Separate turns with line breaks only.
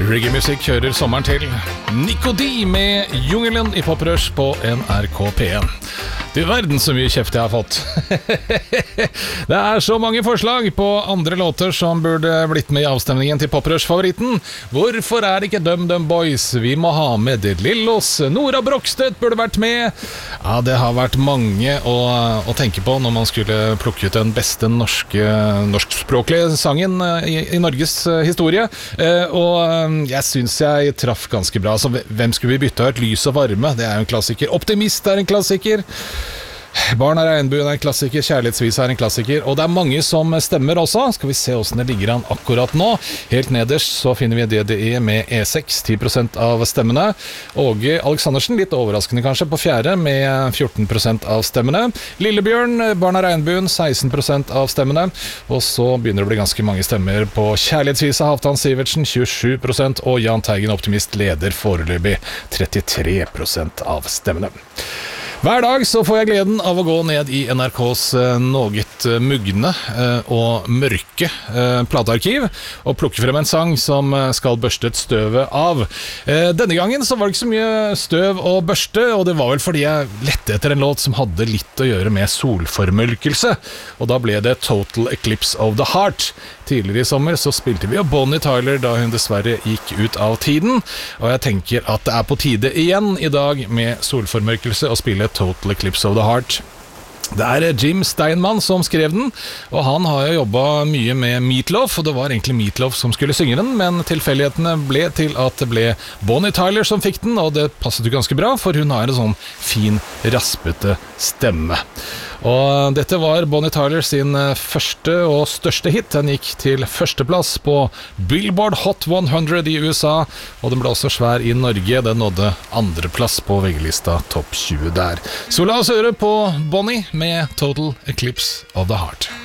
Reggae-musikk hører sommeren til. Nico D med Jungelen i Poprush på NRK P1. Du verden så mye kjeft jeg har fått. Det er så mange forslag på andre låter som burde blitt med i avstemningen til Poprush-favoritten. Hvorfor er ikke Dum Boys? Vi må ha med De Lillos. Nora Brogstøt burde vært med. Ja, det har vært mange å tenke på når man skulle plukke ut den beste norskspråklige sangen i Norges historie. Og jeg synes jeg traff ganske bra. Så hvem skulle vi bytte ut? Lys og varme, det er jo en klassiker. Optimist er en klassiker. Barn av regnbuen er en klassiker, Kjærlighetsvis er en klassiker, og det er mange som stemmer også. Skal vi se hvordan det ligger an akkurat nå. Helt nederst så finner vi DDE med E6, 10% av stemmene. Åge Aleksandersen, litt overraskende kanskje, på fjerde med 14% av stemmene. Lillebjørn, Barn av regnbuen, 16% av stemmene. Og så begynner det å bli ganske mange stemmer på Kjærlighetsvis av Halvdan Sivertsen, 27%, og Jahn Teigen Optimist leder foreløpig 33% av stemmene. Hver dag så får jeg gleden av å gå ned i NRKs noget mugne og mørke platearkiv og plukke frem en sang som skal børste et støvet av. Denne gangen så var det ikke så mye støv å børste, og det var vel fordi jeg lette etter en låt som hadde litt å gjøre med solformørkelse, og da ble det Total Eclipse of the Heart. Tidligere i sommer så spilte vi jo Bonnie Tyler da hun dessverre gikk ut av tiden, og jeg tenker at det er på tide igjen i dag med solformørkelse å spille Total Eclipse of the Heart. Det er Jim Steinman som skrev den, og han har jo jobbet mye med Meatloaf, og det var egentlig Meatloaf som skulle synge den, men tilfeldighetene ble til at det ble Bonnie Tyler som fikk den, og det passet jo ganske bra, for hun har en sånn fin, raspete stemme. Og dette var Bonnie Tyler sin første og største hit. Den gikk til førsteplass på Billboard Hot 100 i USA, og den ble også svær i Norge. Den nådde andreplass på VG-lista Topp 20 der. Så la oss høre på Bonnie med Total Eclipse of the Heart.